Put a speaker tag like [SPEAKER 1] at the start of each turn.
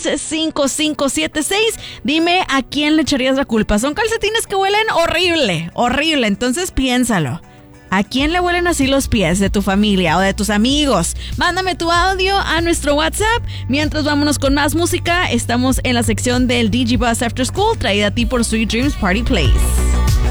[SPEAKER 1] 617-456-5576. Dime a quién le echarías la culpa. Son calcetines que huelen horrible, horrible. Entonces piénsalo. ¿A quién le huelen así los pies? ¿De tu familia o de tus amigos? Mándame tu audio a nuestro WhatsApp. Mientras vámonos con más música, estamos en la sección del DigiBus After School, traída a ti por Sweet Dreams Party Place.